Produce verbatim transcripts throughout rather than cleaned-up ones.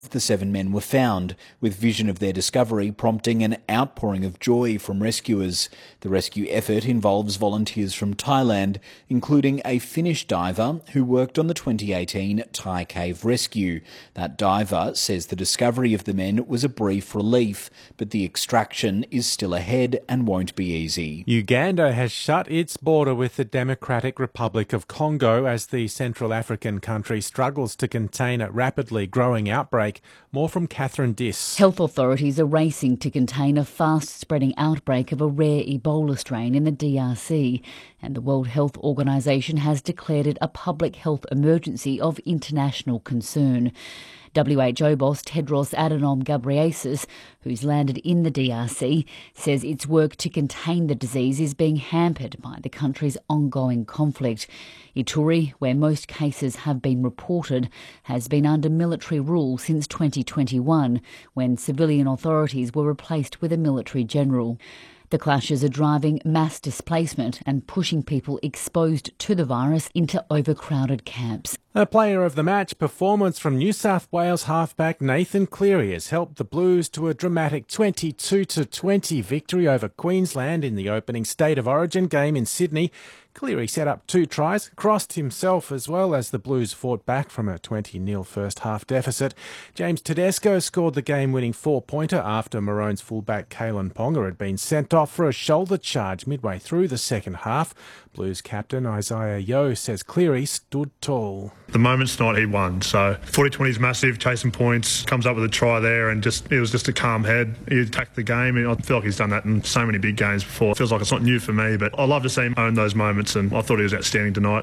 the seven men were found, with vision of their discovery prompting an outpouring of joy from rescuers. The rescue effort involves volunteers from Thailand, including a Finnish diver who worked on the twenty eighteen Thai cave rescue. That diver says the discovery of the men was a brief relief, but the extraction is still ahead and won't be easy. Uganda has shut its border with the Democratic Republic of Congo as the Central African country struggles to contain a rapidly growing outbreak. More from Catherine Diss. Health authorities are racing to contain a fast-spreading outbreak of a rare Ebola strain in the D R C, and the World Health Organization has declared it a public health emergency of international concern. W H O boss Tedros Adhanom Ghebreyesus, who's landed in the D R C, says its work to contain the disease is being hampered by the country's ongoing conflict. Ituri, where most cases have been reported, has been under military rule since twenty twenty-one, when civilian authorities were replaced with a military general. The clashes are driving mass displacement and pushing people exposed to the virus into overcrowded camps. A player of the match performance from New South Wales halfback Nathan Cleary has helped the Blues to a dramatic twenty-two to twenty victory over Queensland in the opening State of Origin game in Sydney. Cleary set up two tries, crossed himself as well as the Blues fought back from a twenty nil first half deficit. James Tedesco scored the game-winning four-pointer after Maroons fullback Kalen Ponga had been sent off for a shoulder charge midway through the second half. Blues captain Isaiah Yeo says Cleary stood tall. The moment's not, he won. So forty twenty is massive, chasing points, comes up with a try there, and just it was just a calm head. He attacked the game, and I feel like he's done that in so many big games before. It feels like it's not new for me, but I love to see him own those moments, and I thought he was outstanding tonight.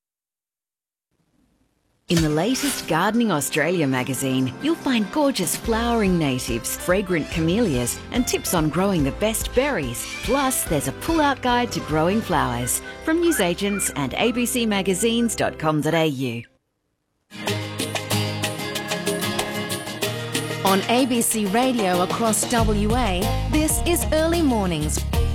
In the latest Gardening Australia magazine, you'll find gorgeous flowering natives, fragrant camellias, and tips on growing the best berries. Plus, there's a pull-out guide to growing flowers from newsagents and a b c magazines dot com dot a u. On A B C Radio across W A, this is Early Mornings.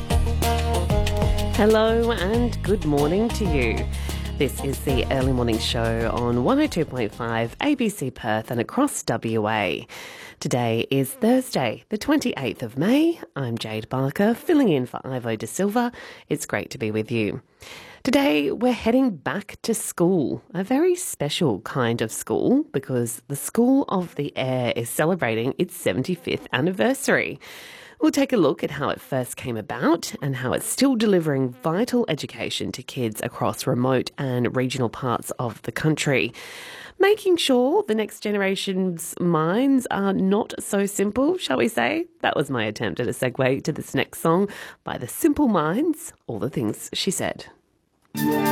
Hello and good morning to you. This is the Early Morning Show on one oh two point five A B C Perth and across W A. Today is Thursday, the twenty-eighth of May. I'm Jade Barker, filling in for Ivo De Silva. It's great to be with you. Today, we're heading back to school, a very special kind of school, because the School of the Air is celebrating its seventy-fifth anniversary. We'll take a look at how it first came about and how it's still delivering vital education to kids across remote and regional parts of the country. Making sure the next generation's minds are not so simple, shall we say? That was my attempt at a segue to this next song by The Simple Minds, All the Things She Said.